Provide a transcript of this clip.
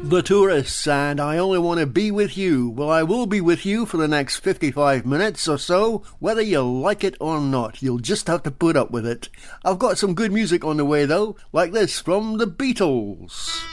The Tourists, and I Only Want to Be With You. Well, I will be with you for the next 55 minutes or so, whether you like it or not. You'll just have to put up with it. I've got some good music on the way though, like this from the Beatles.